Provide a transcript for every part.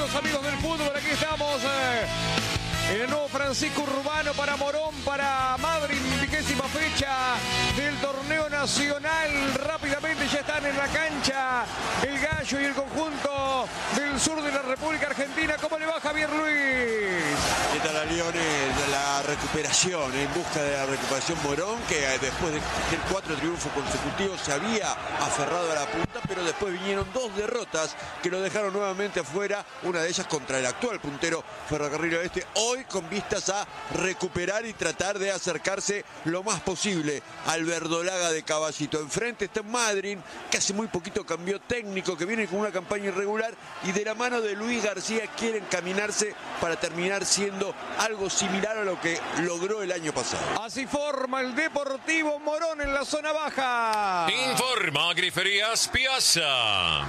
Bienvenidos amigos del fútbol, aquí estamos en el nuevo Francisco Urbano para Morón, para Madrid, 20ª fecha del torneo nacional. Rápidamente ya están en la cancha el Gallo y el conjunto del sur de la República Argentina. ¿Cómo le va, Javier Luis? ¿Qué tal, a Leones? La recuperación, en busca de la recuperación Morón, que después de 4 triunfos consecutivos se había aferrado a la punta, pero después vinieron 2 derrotas que lo dejaron nuevamente afuera, una de ellas contra el actual puntero Ferrocarril Oeste, hoy con vistas a recuperar y tratar de acercarse lo más posible al verdolaga de Caballito. Enfrente está Madrid, que hace muy poquito cambió técnico, que viene con una campaña irregular y de la mano de Luis García quieren caminarse para terminar siendo algo similar a lo que logró el año pasado. Así forma el Deportivo Morón en la zona baja. Informa Griferías Piazza.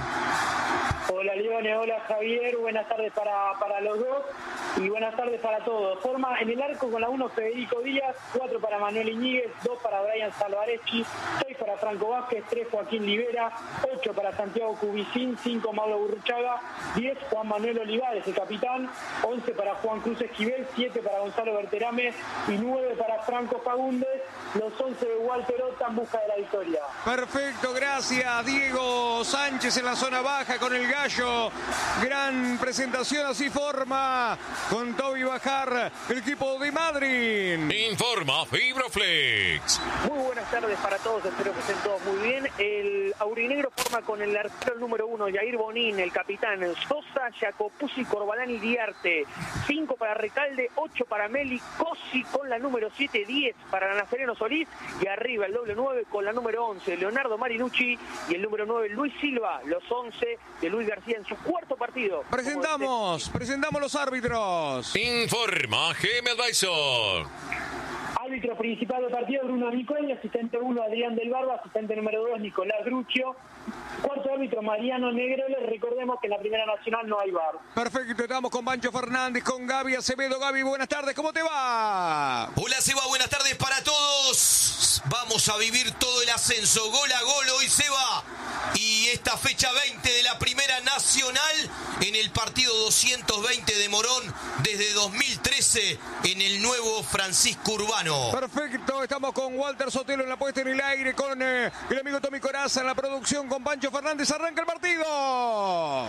Hola Leone, hola Javier, buenas tardes para los dos y buenas tardes para todos. Forma en el arco con la 1 Federico Díaz, 4 para Manuel Iñiguez, 2 para Brian Salvareschi, 6 para Franco Vázquez, 3 Joaquín Libera, 8 para Santiago Cubicín, 5 Mauro Burruchaga, 10 Juan Manuel Olivares, el capitán, 11 para Juan Cruz Esquivel, 7 para Gonzalo Berterame y 9 para Franco Fagundes, los 11 de Walter Ota en busca de la victoria. Perfecto, gracias Diego Sánchez en la zona baja con el Gallo. Gran presentación, así forma con Toby Bajar el equipo de Madrid. Informa Fibroflex. Muy buenas tardes para todos, espero que estén todos muy bien. El aurinegro forma con el arquero número 1, Jair Bonín, el capitán, Sosa, Jacopuzzi, Corbalán y Diarte. 5 para Recalde, 8 para Meli, Cosi con la número 7, 10 para Nazareno Solís y arriba el doble 9 con la número 11, Leonardo Marinucci y el número 9, Luis Silva, los 11 de Luis García en su cuarto partido. Presentamos los árbitros. Informa GM Advisor. Árbitro principal del partido, Bruno Nicolini, asistente 1, Adrián del Barba, asistente número 2, Nicolás Gruccio. Cuarto árbitro, Mariano Negrole. Recordemos que en la Primera Nacional no hay VAR. Perfecto, estamos con Pancho Fernández, con Gaby Acevedo. Gaby, buenas tardes, ¿cómo te va? Hola Seba, buenas tardes para todos. Vamos a vivir todo el ascenso, gol a gol hoy Seba. Y esta fecha 20 de la Primera Nacional en el partido 220 de Morón desde 2013 en el nuevo Francisco Urbano. Perfecto, estamos con Walter Sotelo en la puesta en el aire, con el amigo Tommy Coraza en la producción, con Pancho Fernández. Arranca el partido.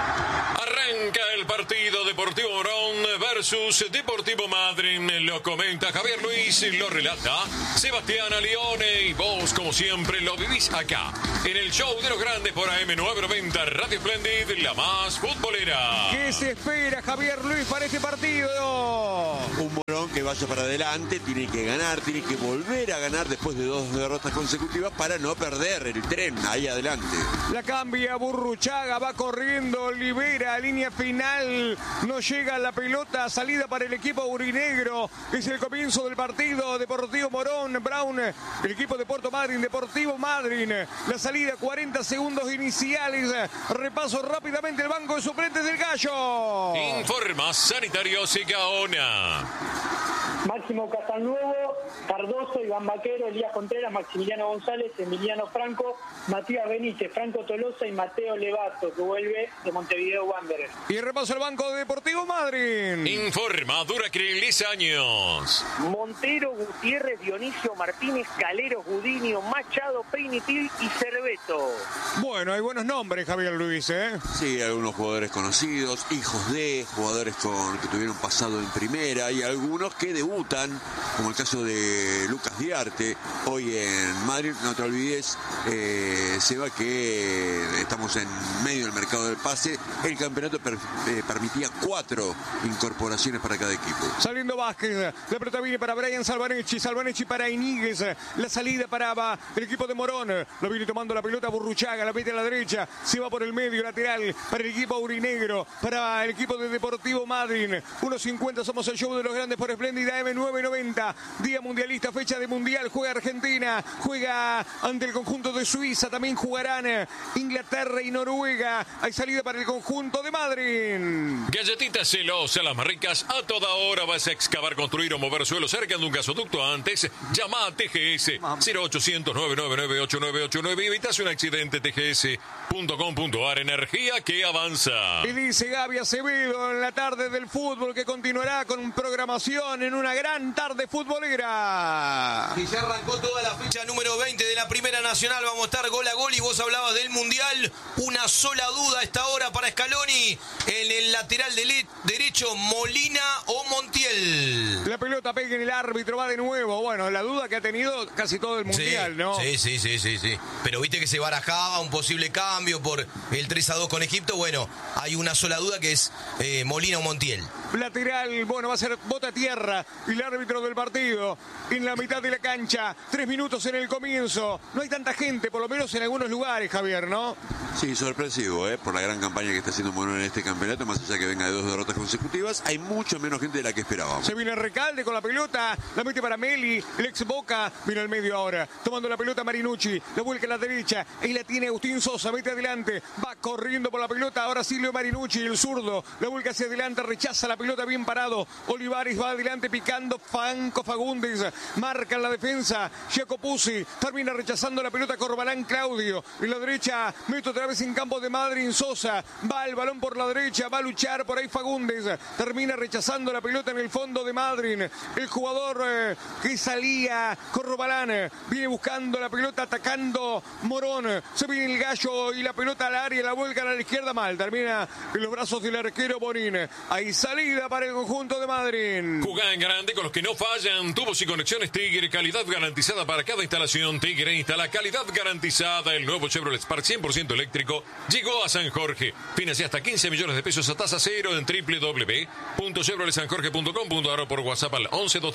Arranca el partido Deportivo Morón versus Deportivo Madrid. Lo comenta Javier Luis, lo relata Sebastián Alione y vos, como siempre, lo vivís acá en el show de los grandes por AM990 Radio Splendid, la más futbolera. ¿Qué se espera, Javier Luis, para este partido? Un Morón que vaya para adelante, tiene que ganar, tiene que volver a ganar después de 2 derrotas consecutivas para no perder el tren ahí adelante. La cambia Burruchaga, va corriendo, libera, línea final, no llega la pelota, salida para el equipo aurinegro. Es el comienzo del partido. Deportivo Morón, Brown, el equipo de Puerto Madryn, Deportivo Madryn. La salida, 40 segundos iniciales. Repaso rápidamente el banco de suplentes del Gallo. Informa Sanitarios y Gaona. Máximo Casanuevo, Cardoso, Iván Vaquero, Elías Contreras, Maximiliano González, Emiliano Franco, Matías Benítez, Franco Tolosa y Mateo Levato, que vuelve de Montevideo Wanderers. Y repaso el banco de Deportivo Madryn. Informa Duracril Años. Montero, Gutiérrez, Dionisio Martínez, Calero, Gudinio, Machado, Peinitil y Cerveto. Bueno, hay buenos nombres, Javier Luis, ¿eh? Sí, algunos jugadores conocidos, hijos de jugadores que tuvieron pasado en primera y algunos que debutan, como el caso de Lucas Diarte, hoy en Madrid. No te olvides, Seba, que estamos en medio del mercado del pase. El campeonato permitía 4 incorporaciones para cada equipo. Saliendo Vázquez, la pelota viene para Brian Salvareschi para Iñiguez, la salida para el equipo de Morón, lo viene tomando la pelota Burruchaga, la mete a la derecha, se va por el medio, lateral para el equipo aurinegro, para el equipo de Deportivo Madryn. 1.50 somos el show de los grandes por Espléndida AM990, día mundialista, fecha de mundial, juega Argentina, juega ante el conjunto de Suiza, también jugarán Inglaterra y Noruega. juega. Hay salida para el conjunto de Madrid. Galletitas Celosa, las más ricas. A toda hora vas a excavar, construir o mover suelo cerca de un gasoducto antes. Llama a TGS 0800-999-8989 y evitas un accidente. TGS.com.ar. Energía que avanza. Y dice Gaby Acevedo en la tarde del fútbol que continuará con programación en una gran tarde futbolera. Y ya arrancó toda la fecha número 20 de la Primera Nacional. Vamos a estar gol a gol y vos hablabas del Mundial. Una sola duda a esta hora para Scaloni. En el lateral derecho, Molina o Montiel. La pelota pega en el árbitro, va de nuevo. Bueno, la duda que ha tenido casi todo el Mundial, sí, ¿no? Sí. Pero viste que se barajaba un posible cambio por el 3-2 con Egipto. Bueno, hay una sola duda que es Molina o Montiel. Lateral, bueno, va a ser bota tierra y el árbitro del partido en la mitad de la cancha. 3 minutos en el comienzo. No hay tanta gente, por lo menos en algunos lugares, Javier, ¿no? Sí, sorpresivo, por la gran campaña que está haciendo Morón en este campeonato, más allá que venga de 2 derrotas consecutivas, hay mucho menos gente de la que esperábamos. Se viene Recalde con la pelota, la mete para Meli, el ex Boca, viene al medio ahora, tomando la pelota Marinucci, la vuelca a la derecha, ahí la tiene Agustín Sosa, mete adelante, va corriendo por la pelota, ahora Silvio Marinucci, el zurdo, la vuelca hacia adelante, rechaza la pelota bien parado, Olivares va adelante picando, Franco Fagundes, marca en la defensa, Giacopuzzi, termina rechazando la pelota Corbalán Claudio, en la derecha, mete otra vez en campo de Madrid Sosa, va el balón por la derecha, va a luchar por ahí Fagundes, termina rechazando la pelota en el fondo de Madrid, el jugador que salía Corbalán, viene buscando la pelota, atacando Morón, se viene el gallo y la pelota al área, la vuelca a la izquierda mal, termina en los brazos del arquero Bonín, hay salida para el conjunto de Madrid. Jugá en grande con los que no fallan, tubos y conexiones Tigre, calidad garantizada para cada instalación. Tigre instala calidad garantizada. El nuevo Chevrolet Spark 100% eléctrico llegó a San Jorge. Financia hasta 15 millones de pesos a tasa cero en www.chevroletsanjorge.com.ar o por WhatsApp al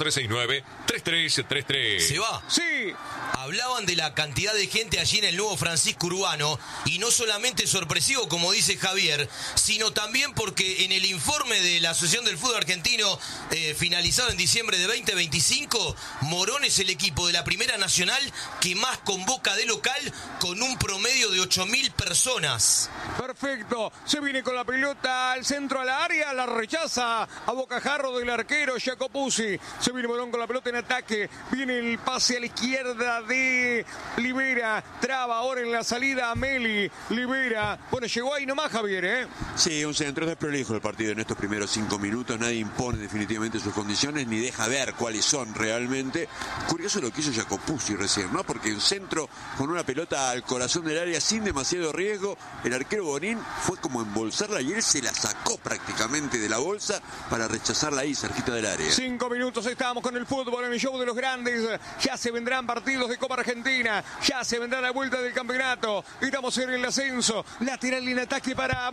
11-2369-3333. ¿Se va? Sí. Hablaban de la cantidad de gente allí en el nuevo Francisco Urbano y no solamente sorpresivo, como dice Javier, sino también porque en el informe de la Asociación del Fútbol Argentino finalizado en diciembre de 2025, Morón es el equipo de la Primera Nacional que más convoca de local con un promedio de 8.000 personas. Perfecto, se viene con la pelota al centro a la área, la rechaza a bocajarro del arquero Giacopuzzi, se viene Morón con la pelota en ataque, viene el pase a la izquierda de Libera, traba ahora en la salida a Meli, Libera, bueno, llegó ahí nomás Javier, Sí, un centro desprolijo el partido en estos primeros 5 minutos, nadie impone definitivamente sus condiciones ni deja ver cuáles son realmente. Curioso lo que hizo Giacopuzzi recién, ¿no? Porque en centro con una pelota al corazón del área sin demasiado riesgo, el arquero Bonín fue como embolsarla y él se la sacó prácticamente de la bolsa para rechazarla ahí cerquita del área. 5 minutos estamos con el fútbol en el show de los grandes, ya se vendrán partidos de Copa Argentina, ya se vendrá la vuelta del campeonato, estamos en el ascenso, lateral en ataque para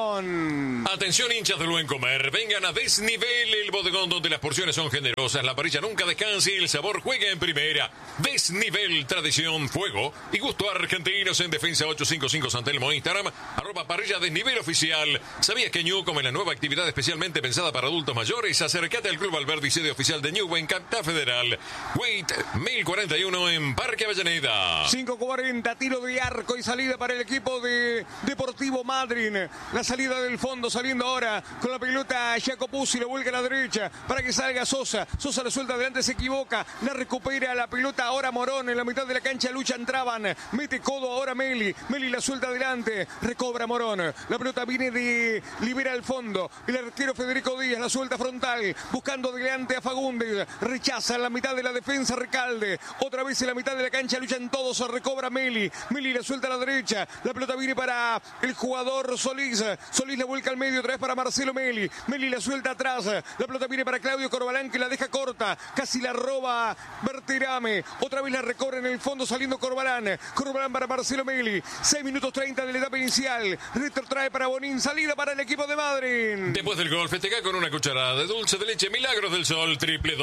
Morón. Atención hinchas del buen comer, vengan a Desnivel, el bodegón donde las porciones son generosas, la parrilla nunca descansa y el sabor juega en primera. Desnivel, tradición, fuego y gusto argentinos en Defensa 855 San Telmo, Instagram, @parrilla Desnivel oficial. ¿Sabías que New come la nueva actividad especialmente pensada para adultos mayores? Acércate al Club Alberdi, sede oficial de New en Capital Federal. Wait, 1041 en Parque Avellaneda. 5:40, tiro de arco y salida para el equipo de Deportivo Madryn. La salida del fondo saliendo ahora con la pelota Giacopuzzi, la vuelca a la derecha para que salga Sosa. Sosa la suelta adelante, se equivoca, la recupera la pelota ahora Morón en la mitad de la cancha, lucha, entraban, mete codo ahora Meli la suelta adelante, recobra Morón, la pelota viene de Libera al fondo, el arquero Federico Díaz la suelta frontal, buscando adelante a Fagundes, rechaza en la mitad de la defensa Recalde, otra vez en la mitad de la cancha luchan todos, recobra Meli la suelta a la derecha, la pelota viene para el jugador Solís la vuelca al medio, otra vez para Marcelo Meli la suelta atrás, la pelota viene para Claudio Corbalán que la deja corta, casi la roba Berterame, otra vez la recobra en el fondo saliendo Corbalán para Marcelo Meli, 6 minutos 30 de la etapa inicial, retrotrae para Bonín, salida para el equipo de Madrid. Después del gol, festeja con una cucharada de dulce de leche Milagros del Sol,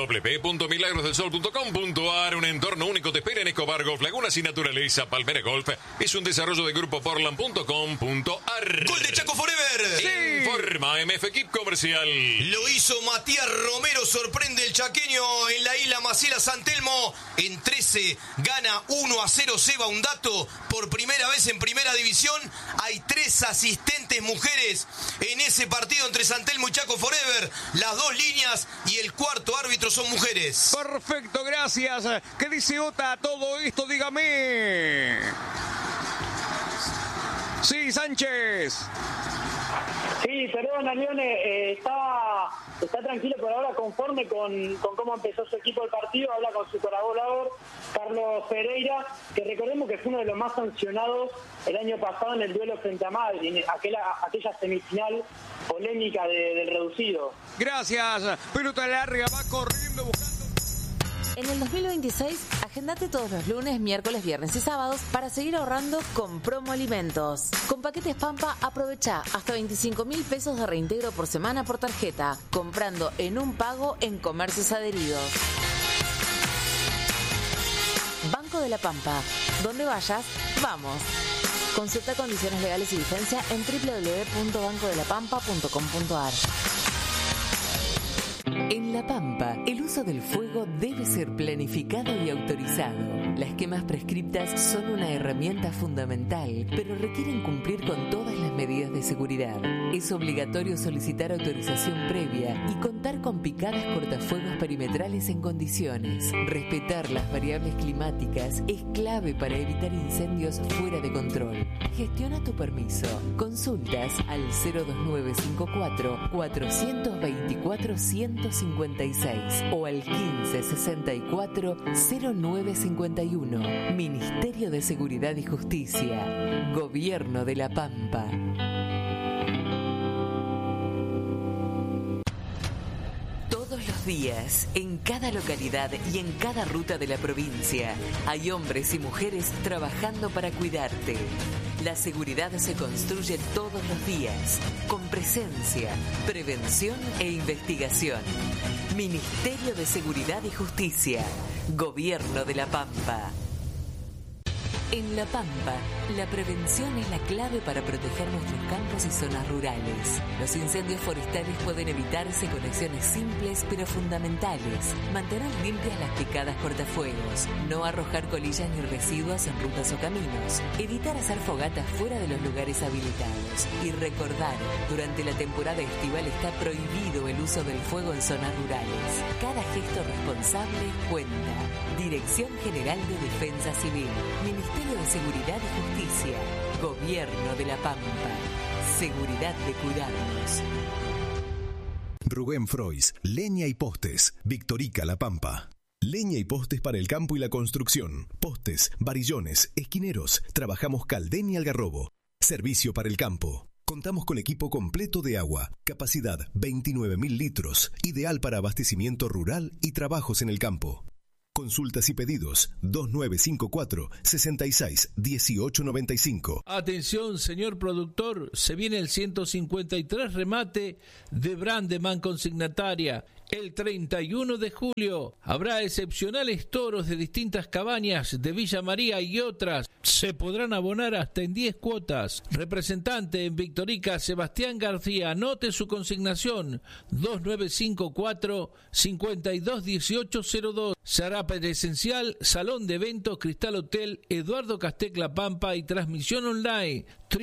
www.milagrosdelsol.com.ar. Un entorno único te espera en Escobar Golf, Lagunas y Naturaleza. Palmera Golf es un desarrollo de grupo Portland.com.ar. Gol de Chaco Forever. Sí. Informa MF Equip Comercial. Lo hizo Matías Romero, sorprende el chaqueño en la isla Maciela San Telmo. En 13 gana 1-0 Seba, un dato. Por primera vez en primera división hay 3 asistentes mujeres en ese partido entre San Telmo y Chaco Forever. Las 2 líneas y el cuarto árbitro son mujeres. Perfecto, gracias. ¿Qué dice Ota a todo esto? Dígame. Sí, Sánchez. Sí, perdona, Leone, está tranquilo por ahora, conforme con cómo empezó su equipo el partido. Habla con su colaborador, Carlos Pereira, que recordemos que fue uno de los más sancionados el año pasado en el duelo frente a Madrid, aquella semifinal polémica del reducido. Gracias. Pelota larga, va corriendo, buscando. En el 2026, agendate todos los lunes, miércoles, viernes y sábados para seguir ahorrando con Promo Alimentos. Con paquetes Pampa, aprovecha hasta 25.000 pesos de reintegro por semana por tarjeta, comprando en un pago en comercios adheridos. Banco de la Pampa. Donde vayas, vamos. Consulta condiciones legales y vigencia en www.bancodelapampa.com.ar. En La Pampa, el uso del fuego debe ser planificado y autorizado. Las quemas prescriptas son una herramienta fundamental, pero requieren cumplir con todas las medidas de seguridad. Es obligatorio solicitar autorización previa y contar con picadas cortafuegos perimetrales en condiciones. Respetar las variables climáticas es clave para evitar incendios fuera de control. Gestiona tu permiso. Consultas al 02954 424 156 o al 1564 0951. Ministerio de Seguridad y Justicia. Gobierno de La Pampa. Todos los días, en cada localidad y en cada ruta de la provincia, hay hombres y mujeres trabajando para cuidarte. La seguridad se construye todos los días, con presencia, prevención e investigación. Ministerio de Seguridad y Justicia. Gobierno de La Pampa. En La Pampa, la prevención es la clave para proteger nuestros campos y zonas rurales. Los incendios forestales pueden evitarse con acciones simples pero fundamentales. Mantener limpias las picadas cortafuegos, no arrojar colillas ni residuos en rutas o caminos, evitar hacer fogatas fuera de los lugares habilitados y recordar, durante la temporada estival está prohibido el uso del fuego en zonas rurales. Cada gesto responsable cuenta. Dirección General de Defensa Civil, Ministerio de Seguridad y Justicia, Gobierno de La Pampa. Seguridad de cuidarnos. Rubén Frois, leña y postes, Victorica La Pampa. Leña y postes para el campo y la construcción. Postes, varillones, esquineros. Trabajamos Caldén y Algarrobo. Servicio para el campo. Contamos con equipo completo de agua. Capacidad 29.000 litros. Ideal para abastecimiento rural y trabajos en el campo. Consultas y pedidos 2954 66 1895. Atención, señor productor, se viene el 153 remate de Brandeman Consignataria. El 31 de julio habrá excepcionales toros de distintas cabañas de Villa María y otras. Se podrán abonar hasta en 10 cuotas. Representante en Victorica, Sebastián García. Anote su consignación 2954 521802. Será presencial, Salón de Eventos, Cristal Hotel, Eduardo Castec La Pampa y transmisión online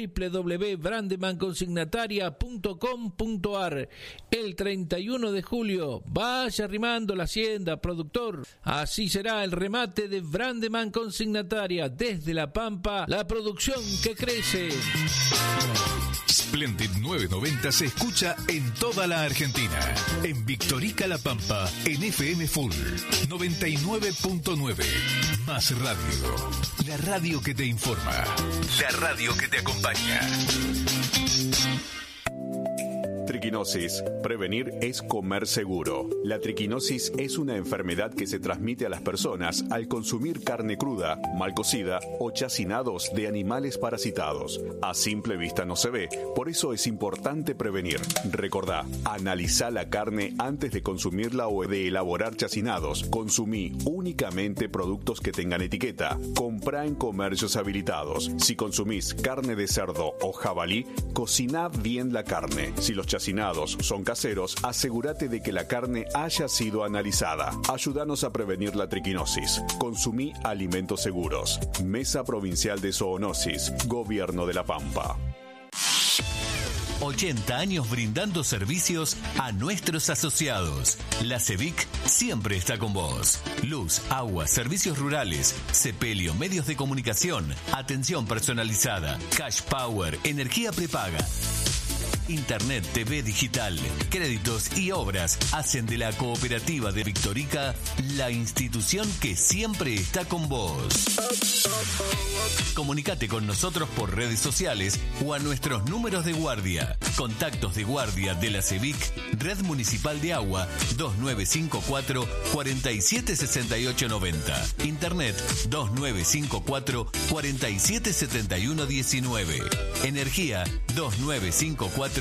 www.brandemanconsignataria.com.ar. El 31 de julio, vaya arrimando la hacienda, productor. Así será el remate de Brandeman Consignataria. Desde La Pampa, la producción que crece. Splendid 990 se escucha en toda la Argentina. En Victorica La Pampa, en FM Full 99.9. Más radio. La radio que te informa. La radio que te acompaña. triquinosis. Prevenir es comer seguro. La triquinosis es una enfermedad que se transmite a las personas al consumir carne cruda, mal cocida o chacinados de animales parasitados. A simple vista no se ve, por eso es importante prevenir. Recordá, analizá la carne antes de consumirla o de elaborar chacinados. Consumí únicamente productos que tengan etiqueta. Comprá en comercios habilitados. Si consumís carne de cerdo o jabalí, cociná bien la carne. Si los chacinados son caseros, asegúrate de que la carne haya sido analizada. Ayúdanos a prevenir la triquinosis. Consumí alimentos seguros. Mesa Provincial de Zoonosis. Gobierno de La Pampa. 80 años brindando servicios a nuestros asociados. La CEVIC siempre está con vos. Luz, agua, servicios rurales, sepelio, medios de comunicación, atención personalizada, cash power, energía prepaga. Internet, TV digital, créditos y obras hacen de la cooperativa de Victorica la institución que siempre está con vos. Comunicate con nosotros por redes sociales o a nuestros números de guardia. Contactos de guardia de la CEVIC, Red Municipal de Agua 2954 476890. Internet 2954 477119. Energía 2954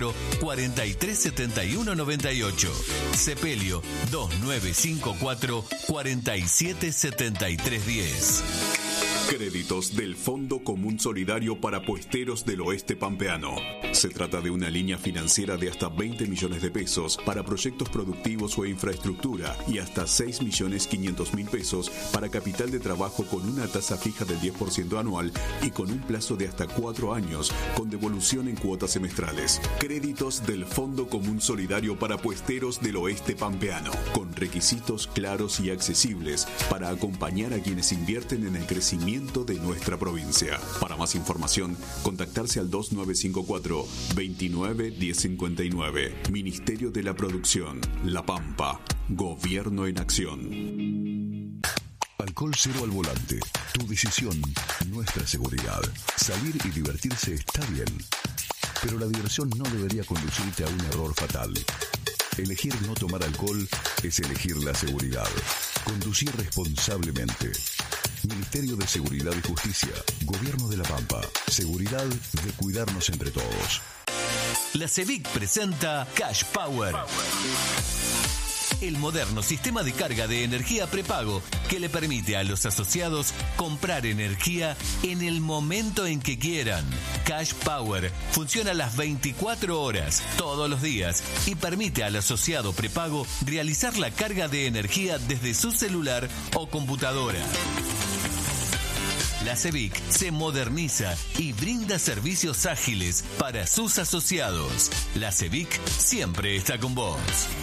437198. Sepelio 2954 477310. Créditos del Fondo Común Solidario para Puesteros del Oeste Pampeano. Se trata de una línea financiera de hasta 20 millones de pesos para proyectos productivos o infraestructura y hasta 6.500.000 pesos para capital de trabajo con una tasa fija del 10% anual y con un plazo de hasta 4 años con devolución en cuotas semestrales. Créditos del Fondo Común Solidario para Puesteros del Oeste Pampeano, con requisitos claros y accesibles para acompañar a quienes invierten en el crecimiento de nuestra provincia. Para más información, contactarse al 2954 29 1059. Ministerio de la Producción, La Pampa. Gobierno en acción. Alcohol cero al volante. Tu decisión, nuestra seguridad. Salir y divertirse está bien, pero la diversión no debería conducirte a un error fatal. Elegir no tomar alcohol es elegir la seguridad. Conducir responsablemente. Ministerio de Seguridad y Justicia. Gobierno de La Pampa. Seguridad de cuidarnos entre todos. La CEVIC presenta Cash Power. El moderno sistema de carga de energía prepago que le permite a los asociados comprar energía en el momento en que quieran. Cash Power funciona las 24 horas, todos los días, y permite al asociado prepago realizar la carga de energía desde su celular o computadora. La CEVIC se moderniza y brinda servicios ágiles para sus asociados. La CEVIC siempre está con vos.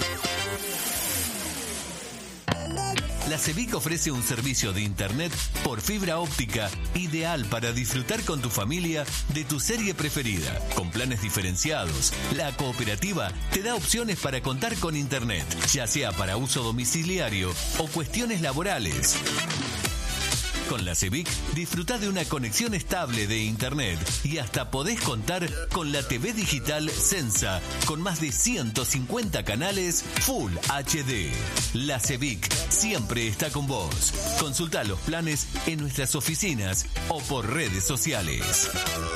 La CEVIC ofrece un servicio de internet por fibra óptica ideal para disfrutar con tu familia de tu serie preferida. Con planes diferenciados, la cooperativa te da opciones para contar con internet, ya sea para uso domiciliario o cuestiones laborales. Con la CEVIC disfrutá de una conexión estable de internet y hasta podés contar con la TV digital Sensa con más de 150 canales Full HD. La CEVIC siempre está con vos. Consultá los planes en nuestras oficinas o por redes sociales.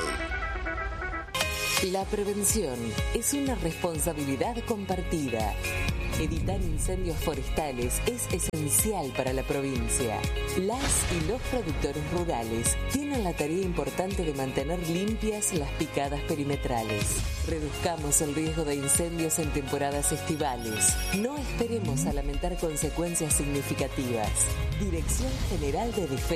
La prevención es una responsabilidad compartida. Evitar incendios forestales es esencial para la provincia. Las y los productores rurales tienen la tarea importante de mantener limpias las picadas perimetrales. Reduzcamos el riesgo de incendios en temporadas estivales. No esperemos a lamentar consecuencias significativas. Dirección General de Defensa